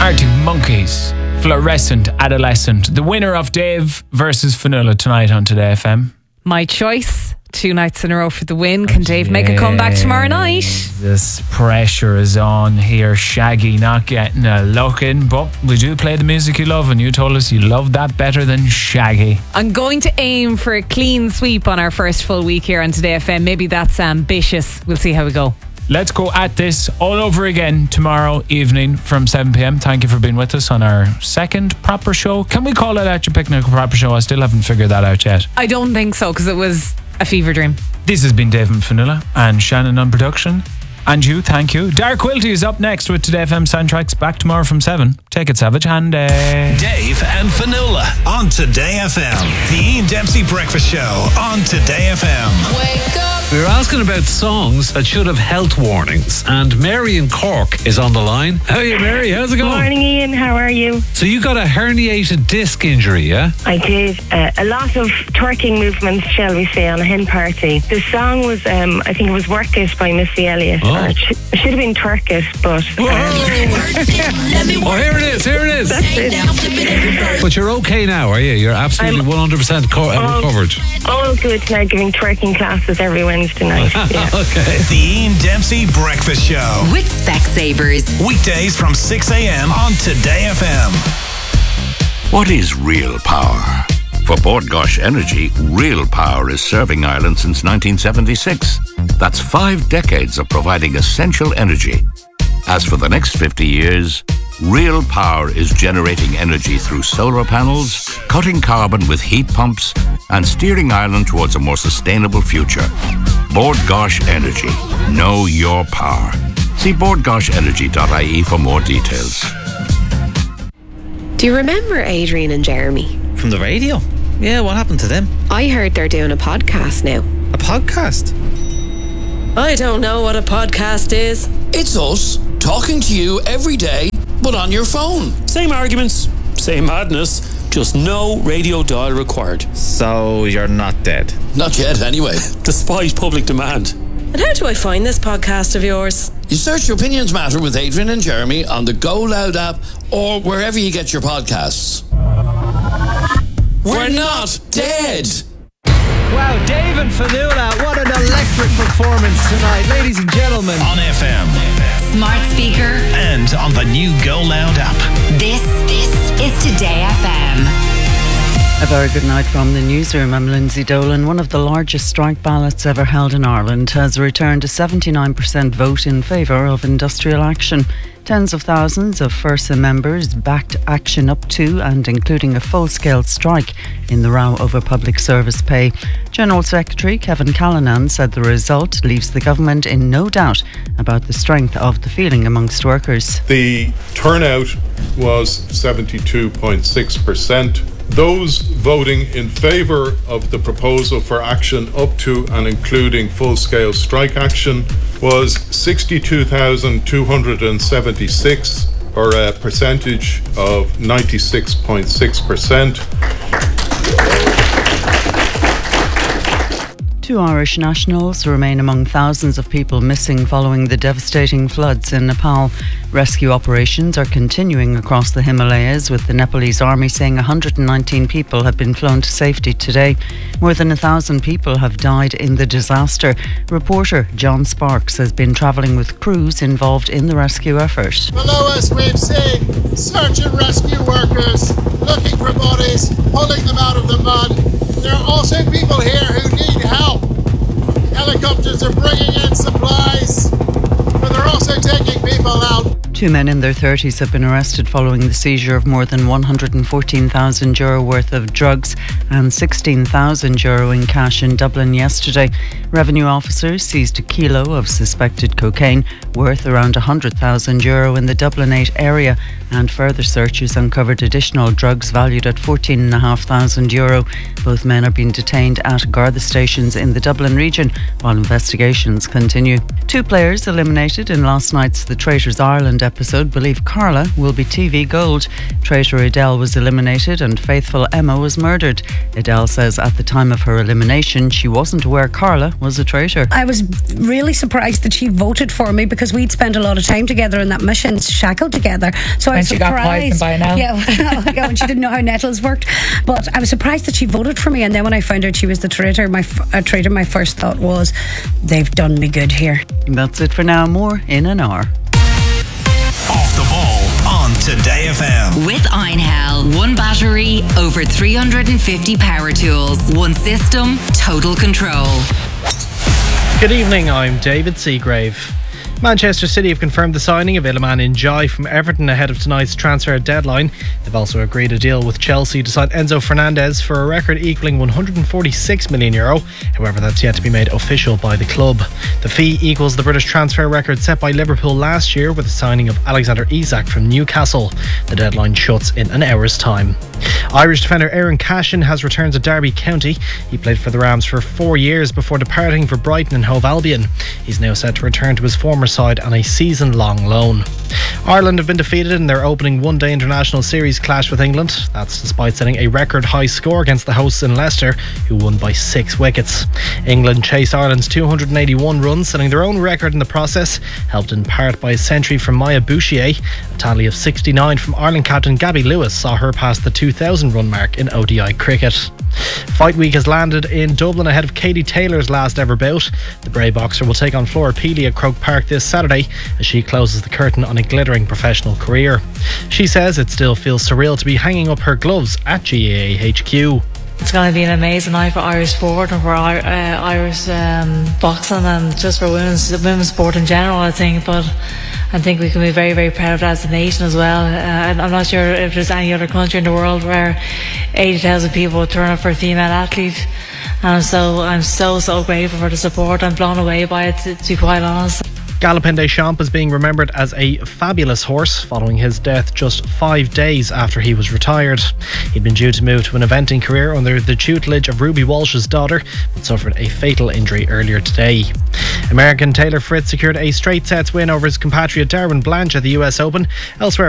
Arctic Monkeys, Fluorescent Adolescent. The winner of Dave versus Fionnuala tonight on Today FM. My choice. 2 nights in a row for the win. Can Dave make a comeback tomorrow night? This pressure is on here. Shaggy not getting a look in, but we do play the music you love, and you told us you love that better than Shaggy. I'm going to aim for a clean sweep on our first full week here on Today FM. Maybe that's ambitious. We'll see how we go. Let's go at this all over again tomorrow evening from 7pm. Thank you for being with us on our second proper show. Can we call it At Your Picnic a proper show? I still haven't figured that out yet. I don't think so, because it was a fever dream. This has been Dave and Fionnuala and Shannon on production. And you, thank you. Dark Quilty is up next with Today FM Soundtracks. Back tomorrow from 7. Take it, Savage Handy. Dave and Fionnuala on Today FM. The Ian Dempsey Breakfast Show on Today FM. Wake up. We were asking about songs that should have health warnings, and Mary in Cork is on the line. How are you, Mary? How's it going? Morning, Ian. How are you? So you got a herniated disc injury, yeah? I did. A lot of twerking movements, shall we say, on a hen party. The song was, I think it was Work It by Missy Elliott. Oh. It should have been Twerk It, but... Oh, here it is. That's it. But you're okay now, are you? You're absolutely 100% recovered. All good now, giving twerking classes every Wednesday night. Yeah. Okay. The Ian Dempsey Breakfast Show. With Specsavers. Weekdays from 6 a.m. on Today FM. What is real power? For Bord Gáis Energy, real power is serving Ireland since 1976. That's 5 decades of providing essential energy. As for the next 50 years, real power is generating energy through solar panels, cutting carbon with heat pumps, and steering Ireland towards a more sustainable future. Bord Gáis Energy. Know your power. See bordgaisenergy.ie for more details. Do you remember Adrian and Jeremy? From the radio? Yeah, what happened to them? I heard they're doing a podcast now. A podcast? I don't know what a podcast is. It's us talking to you every day, but on your phone. Same arguments, same madness, just no radio dial required. So you're not dead? Not yet, anyway, despite public demand. And how do I find this podcast of yours? You search Opinions Matter with Adrian and Jeremy on the Go Loud app or wherever you get your podcasts. We're not dead! Wow, Dave and Fionnuala, what an electric performance tonight, ladies and gentlemen. On FM. Smart speaker. And on the new Go Loud app. This is Today FM. A very good night from the newsroom. I'm Lindsay Dolan. One of the largest strike ballots ever held in Ireland has returned a 79% vote in favour of industrial action. Tens of thousands of FIRSA members backed action up to and including a full-scale strike in the row over public service pay. General Secretary Kevin Callanan said the result leaves the government in no doubt about the strength of the feeling amongst workers. The turnout was 72.6%. Those voting in favour of the proposal for action up to and including full-scale strike action was 62,276, or a percentage of 96.6%. 2 Irish nationals remain among thousands of people missing following the devastating floods in Nepal. Rescue operations are continuing across the Himalayas, with the Nepalese army saying 119 people have been flown to safety today. More than 1,000 people have died in the disaster. Reporter John Sparks has been travelling with crews involved in the rescue effort. Below us we've seen search and rescue workers looking for bodies, pulling them out of the mud. There are also people here who need help. Helicopters are bringing in supplies, but they're also taking people out. 2 men in their 30s have been arrested following the seizure of more than €114,000 worth of drugs and €16,000 in cash in Dublin yesterday. Revenue officers seized a kilo of suspected cocaine worth around €100,000 in the Dublin 8 area, and further searches uncovered additional drugs valued at €14,500. Both men are being detained at Garda stations in the Dublin region while investigations continue. 2 players eliminated in last night's The Traitors Ireland episode episode believe Carla will be TV gold. Traitor Adele was eliminated and faithful Emma was murdered. Adele says at the time of her elimination she wasn't aware Carla was a traitor. I was really surprised that she voted for me because we'd spent a lot of time together in that mission, shackled together. So I was she got poisoned by now. Yeah, when she didn't know how nettles worked. But I was surprised that she voted for me, and then when I found out she was the traitor, my first thought was, they've done me good here. That's it for now. More in an hour. Off the ball on Today FM. With Einhell, one battery, over 350 power tools, one system, total control. Good evening, I'm David Seagrave. Manchester City have confirmed the signing of Iliman Ndiaye from Everton ahead of tonight's transfer deadline. They've also agreed a deal with Chelsea to sign Enzo Fernandez for a record equalling €146 million. However, that's yet to be made official by the club. The fee equals the British transfer record set by Liverpool last year with the signing of Alexander Isak from Newcastle. The deadline shuts in an hour's time. Irish defender Aaron Cashin has returned to Derby County. He played for the Rams for 4 years before departing for Brighton and Hove Albion. He's now set to return to his former side on a season-long loan. Ireland have been defeated in their opening one-day international series clash with England. That's despite setting a record high score against the hosts in Leicester, who won by 6 wickets. England chased Ireland's 281 runs, setting their own record in the process, helped in part by a century from Maya Bouchier. A tally of 69 from Ireland captain Gabby Lewis saw her pass the 2,000 run mark in ODI cricket. Fight Week has landed in Dublin ahead of Katie Taylor's last ever bout. The Bray boxer will take on Flora Peely at Croke Park this Saturday as she closes the curtain on a glittering professional career. She says it still feels surreal to be hanging up her gloves at GAA HQ. It's going to be an amazing night for Irish sport and for Irish boxing and just for women's sport in general, I think. But I think we can be very, very proud of that as a nation as well. I'm not sure if there's any other country in the world where 80,000 people would turn up for a female athlete. And so I'm so grateful for the support. I'm blown away by it, to be quite honest. Galopin Des Champs is being remembered as a fabulous horse following his death just 5 days after he was retired. He'd been due to move to an eventing career under the tutelage of Ruby Walsh's daughter, but suffered a fatal injury earlier today. American Taylor Fritz secured a straight sets win over his compatriot Darwin Blanche at the US Open. Elsewhere,